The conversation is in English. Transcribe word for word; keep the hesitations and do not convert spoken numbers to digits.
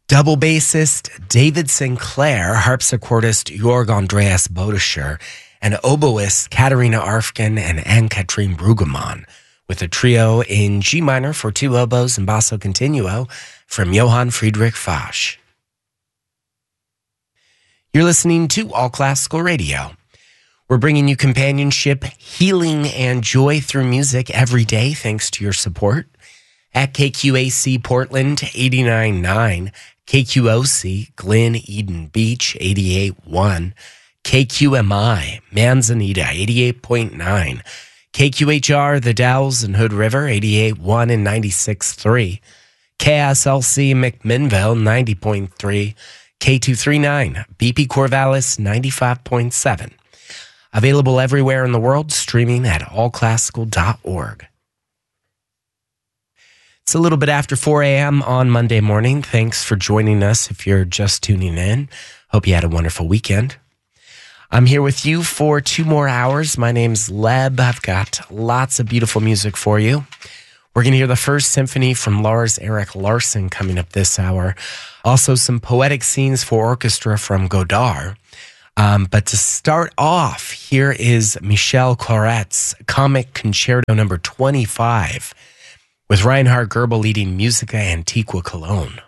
Double bassist David Sinclair, harpsichordist Jorg Andreas Bodischer, and oboist Katharina Arfgen and Anne-Catherine Brueggemann, with a trio in G minor for two oboes and basso continuo from Johann Friedrich Fasch. You're listening to All Classical Radio. We're bringing you companionship, healing, and joy through music every day thanks to your support. At K Q A C Portland eighty-nine point nine, K Q O C Glen Eden Beach eighty-eight point one, K Q M I Manzanita eighty-eight point nine, K Q H R The Dalles and Hood River eighty-eight point one and ninety-six point three, K S L C McMinnville ninety point three, K two thirty-nine B P Corvallis ninety-five point seven. Available everywhere in the world, streaming at all classical dot org. It's a little bit after four a.m. on Monday morning. Thanks for joining us if you're just tuning in. Hope you had a wonderful weekend. I'm here with you for two more hours. My name's Leb. I've got lots of beautiful music for you. We're going to hear the first symphony from Lars Erik Larsen coming up this hour. Also some poetic scenes for orchestra from Godard. Um, but to start off, here is Michel Claret's Comic Concerto number twenty-five, with Reinhard Goebel leading Musica Antiqua Cologne.